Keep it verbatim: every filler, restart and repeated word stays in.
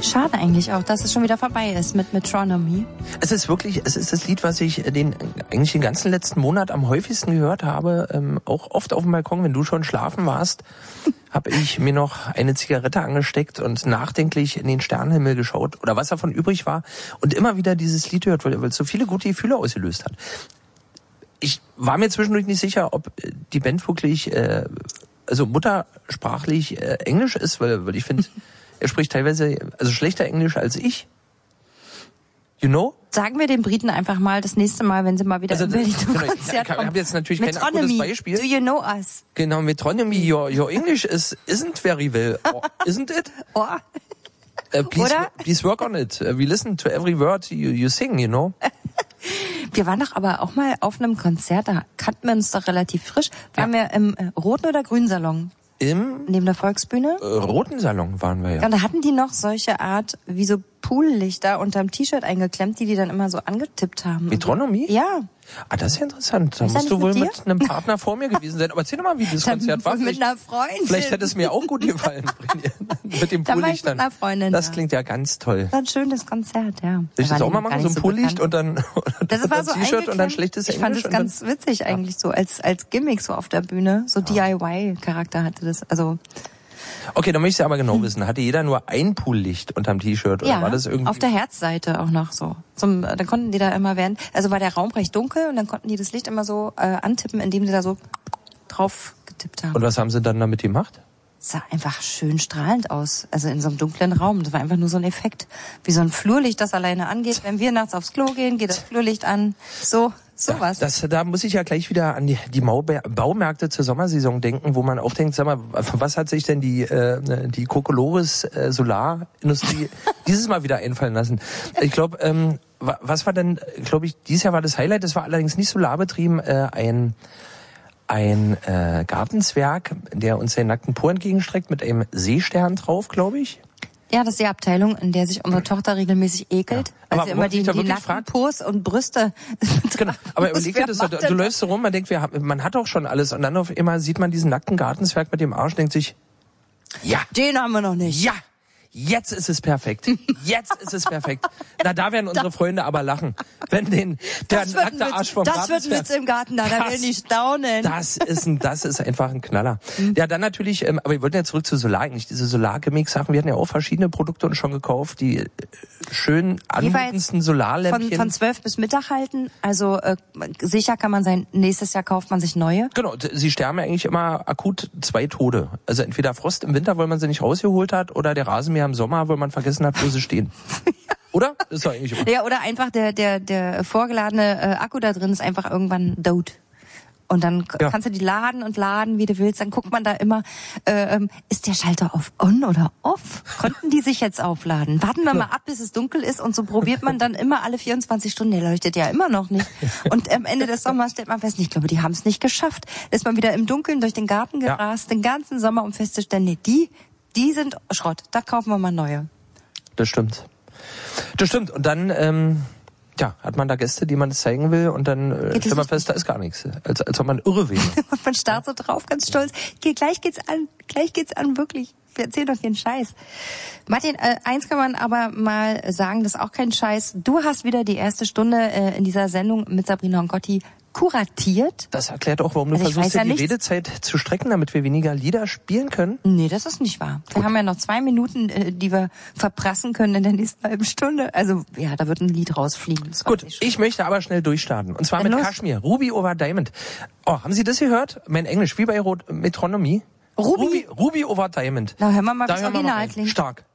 Schade eigentlich auch, dass es schon wieder vorbei ist mit Metronomy. Es ist wirklich, es ist das Lied, was ich den eigentlich den ganzen letzten Monat am häufigsten gehört habe. Ähm, auch oft auf dem Balkon, wenn du schon schlafen warst, habe ich mir noch eine Zigarette angesteckt und nachdenklich in den Sternenhimmel geschaut oder was davon übrig war und immer wieder dieses Lied gehört, weil, weil es so viele gute Gefühle ausgelöst hat. Ich war mir zwischendurch nicht sicher, ob die Band wirklich äh, also muttersprachlich äh, Englisch ist, weil, weil ich finde, er spricht teilweise also schlechter Englisch als ich. You know? Sagen wir den Briten einfach mal das nächste Mal, wenn sie mal wieder also, im Berlin genau, Konzert ich habe jetzt natürlich kein akutes Beispiel. Do you know us? Genau, Metronomy, your, your English is, isn't very well, or, isn't it? Oh. Uh, please, Oder? please work on it. Uh, we listen to every word you, you sing, you know? Wir waren doch aber auch mal auf einem Konzert, da kannten wir uns doch relativ frisch. Waren ja. wir im äh, roten oder grünen Salon? Im Neben der Volksbühne? Äh, roten Salon waren wir ja. Ja, und da hatten die noch solche Art, wie so Poollichter unterm T-Shirt eingeklemmt, die die dann immer so angetippt haben. Metronomy? So. Ja. Ah, das ist ja interessant. Da Was musst du mit wohl dir? mit einem Partner vor mir gewesen sein. Aber erzähl doch mal, wie das Konzert war. Mit Vielleicht, einer Freundin. vielleicht hätte es mir auch gut gefallen. mit dem Da war ich Poollichtern. mit einer Freundin Das da. klingt ja ganz toll. Das war ein schönes Konzert, ja. Soll ich das auch mal machen? So ein Poollicht und dann das war so T-Shirt und dann schlechtes Ich fand Englisch? das ganz witzig eigentlich so, als als Gimmick so auf der Bühne. So D I Y-Charakter hatte das. Also okay, dann möchte ich aber genau wissen. Hatte jeder nur ein Poollicht unterm T-Shirt? Oder ja, war das irgendwie auf der Herzseite auch noch so. Zum, dann konnten die da immer während, also war der Raum recht dunkel und dann konnten die das Licht immer so äh, antippen, indem sie da so drauf getippt haben. Und was haben sie dann damit gemacht? Es sah einfach schön strahlend aus, also in so einem dunklen Raum. Das war einfach nur so ein Effekt, wie so ein Flurlicht, das alleine angeht. Wenn wir nachts aufs Klo gehen, geht das Flurlicht an. So, sowas. Ja, das, da muss ich ja gleich wieder an die, die Maube- Baumärkte zur Sommersaison denken, wo man auch denkt, sag mal, was hat sich denn die äh, die Kokolores äh, Solarindustrie dieses Mal wieder einfallen lassen? Ich glaube, ähm, was war denn, glaube ich, dieses Jahr war das Highlight, das war allerdings nicht solarbetrieben, äh, ein ein äh, Gartenzwerg, der uns den nackten Po entgegenstreckt mit einem Seestern drauf, glaube ich. Ja, das ist die Abteilung, in der sich unsere Tochter regelmäßig ekelt, Ja. weil Aber sie immer die, die nackten fragt, Pos und Brüste genau. Aber überleg dir das, du, du läufst so rum, man denkt, wir haben, man hat doch schon alles und dann auf einmal sieht man diesen nackten Gartenzwerg mit dem Arsch, denkt sich, ja, den haben wir noch nicht. Ja, jetzt ist es perfekt. Jetzt ist es perfekt. Na, da werden unsere Freunde aber lachen, wenn den der das wird nackte Arsch vom Das wird ein Witz im Garten, da, da werden die staunen. Das ist ein, das ist einfach ein Knaller. Mhm. Ja, dann natürlich, ähm, aber wir wollten ja zurück zu Solar eigentlich, diese Solar-Gimmick-Sachen. Wir hatten ja auch verschiedene Produkte und schon gekauft, die äh, schön anmutendsten Solarlämpchen. Von, von zwölf bis Mittag halten, also äh, sicher kann man sein, nächstes Jahr kauft man sich neue. Genau, sie sterben ja eigentlich immer akut zwei Tode. Also entweder Frost im Winter, weil man sie nicht rausgeholt hat, oder der Rasenmäher im Sommer, weil man vergessen hat, wo sie stehen. Oder? Das ist doch eigentlich immer. Ja, oder einfach der der der vorgeladene äh, Akku da drin ist einfach irgendwann tot. Und dann ja. kannst du die laden und laden, wie du willst. Dann guckt man da immer, äh, ist der Schalter auf on oder off? Konnten die sich jetzt aufladen? Warten wir mal ab, bis es dunkel ist. Und so probiert man dann immer alle vierundzwanzig Stunden. Der leuchtet ja immer noch nicht. Und am Ende des Sommers stellt man fest, ich glaube, die haben es nicht geschafft. Ist man wieder im Dunkeln durch den Garten gerast, ja. den ganzen Sommer, um festzustellen, nee, die, die sind Schrott. Da kaufen wir mal neue. Das stimmt. Das stimmt. Und dann, ähm, ja, hat man da Gäste, die man das zeigen will, und dann äh, stellt man fest, da ist gar nichts. Als, als ob man irre wäre. Und man starrt so drauf, ganz stolz. Okay, gleich geht's an, gleich geht's an, wirklich. Wir erzählen doch hier einen Scheiß. Martin, äh, eins kann man aber mal sagen, das ist auch kein Scheiß. Du hast wieder die erste Stunde äh, in dieser Sendung mit Sabrina und Gotti kuratiert. Das erklärt auch, warum du also versuchst, ja die nichts. Redezeit zu strecken, damit wir weniger Lieder spielen können. Nee, das ist nicht wahr. Wir Gut. haben ja noch zwei Minuten, die wir verprassen können in der nächsten halben Stunde. Also, ja, da wird ein Lied rausfliegen. Gut, ich möchte aber schnell durchstarten. Und zwar Dann mit los. Kashmir. Ruby over Diamond. Oh, haben Sie das gehört? Mein Englisch, wie bei Rot- Metronomy. Ruby? Ruby, Ruby over Diamond. Na, hör mal mal, da wie das hören wir mal Original rein. klingt. Stark.